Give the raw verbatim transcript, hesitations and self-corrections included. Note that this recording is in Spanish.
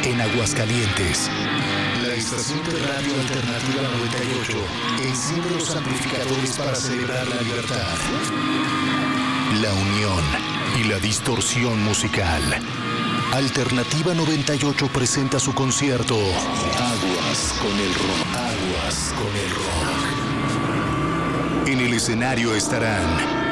en Aguascalientes. La estación de radio alternativa noventa y ocho enciende los amplificadores para celebrar la libertad, la unión y la distorsión musical. Alternativa noventa y ocho presenta su concierto Aguas con el Rock. Aguas con el Rock. En el escenario estarán